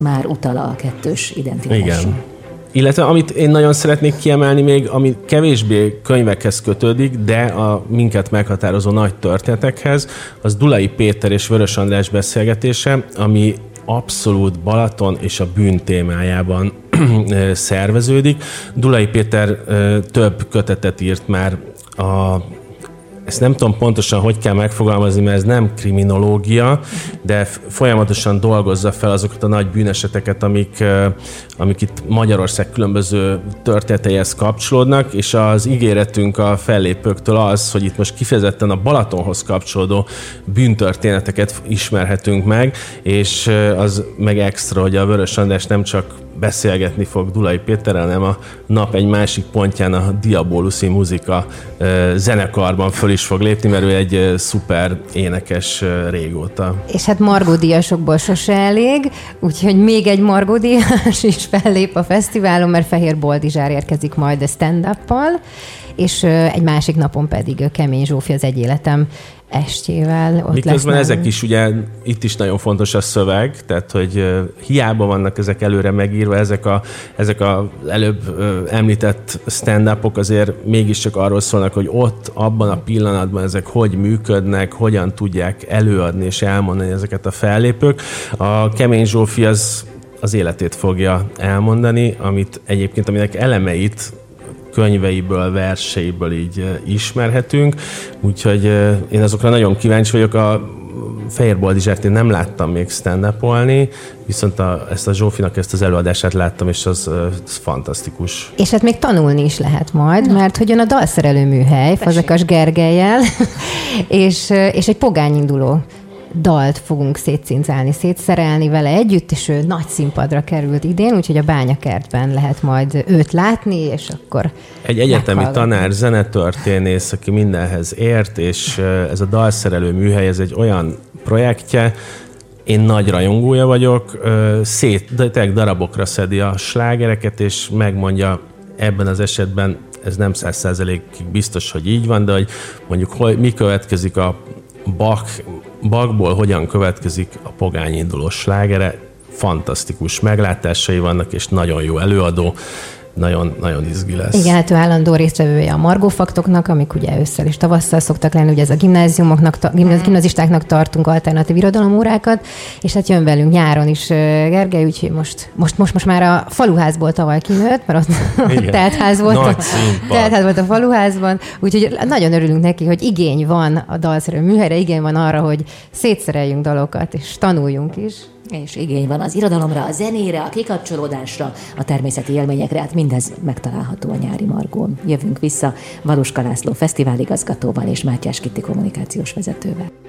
már utal a kettős identitásra. Igen. Illetve amit én nagyon szeretnék kiemelni még, ami kevésbé könyvekhez kötődik, de a minket meghatározó nagy történetekhez, az Dulai Péter és Vörös András beszélgetése, ami abszolút Balaton és a bűn témájában szerveződik. Dulai Péter több kötetet írt már ezt nem tudom pontosan, hogy kell megfogalmazni, mert ez nem kriminológia, de folyamatosan dolgozza fel azokat a nagy bűneseteket, amik itt Magyarország különböző történeteihez kapcsolódnak, és az ígéretünk a fellépőktől az, hogy itt most kifejezetten a Balatonhoz kapcsolódó bűntörténeteket ismerhetünk meg, és az meg extra, hogy a Vörös András nem csak beszélgetni fog Dulai Péterrel, hanem a nap egy másik pontján a Diaboluszi muzika zenekarban föl is fog lépni, mert ő egy szuper énekes régóta. És hát Margó díjasokból sose elég, úgyhogy még egy Margó díjas is fellép a fesztiválon, mert Fehér Boldizsár érkezik majd a stand-uppal, és egy másik napon pedig Kemény Zsófi az Egy életem estjével ott miközben ezek is ugye, itt is nagyon fontos a szöveg, tehát hogy hiába vannak ezek előre megírva, ezek a előbb említett stand-upok azért mégiscsak arról szólnak, hogy ott, abban a pillanatban ezek hogy működnek, hogyan tudják előadni és elmondani ezeket a fellépők. A Kemény Zsófi az életét fogja elmondani, aminek elemeit könyveiből, verseiből így ismerhetünk, úgyhogy én azokra nagyon kíváncsi vagyok. A Fehér Boldizsárt én nem láttam még stand-upolni, viszont ezt a Zsófinak ezt az előadását láttam, és az fantasztikus. És hát még tanulni is lehet majd, mert hogy jön a dalszerelő műhely, Fazekas Gergellyel, és egy pogányinduló dalt fogunk szétcincálni, szétszerelni vele együtt, és ő nagy színpadra került idén, úgyhogy a Bányakertben lehet majd őt látni, és akkor egy egyetemi tanár, zenetörténész, aki mindenhez ért, és ez a dalszerelő műhely, ez egy olyan projektje, én nagy rajongója vagyok, tényleg darabokra szedi a slágereket, és megmondja ebben az esetben, ez nem 100%-ig biztos, hogy így van, de hogy mondjuk mi következik a Bachból hogyan következik a pogányindulós slágere, fantasztikus meglátásai vannak, és nagyon jó előadó, nagyon, nagyon izgi lesz. Igen, hát ő állandó résztvevője a Margó faktoknak, amik ugye ősszel és tavasszal szoktak lenni, ugye ez a gimnazistáknak tartunk alternatív irodalomórákat, és hát jön velünk nyáron is Gergely, úgyhogy most már a faluházból tavaly kinőtt, mert ott teltház volt, teltház volt a faluházban, úgyhogy nagyon örülünk neki, hogy igény van a dalszerelő műhelyre, igény van arra, hogy szétszereljünk dalokat, és tanuljunk is. És igény van az irodalomra, a zenére, a kikapcsolódásra, a természeti élményekre, hát mindez megtalálható a Nyári Margón. Jövünk vissza Valuska László fesztiváligazgatóval és Mátyás Kitti kommunikációs vezetővel.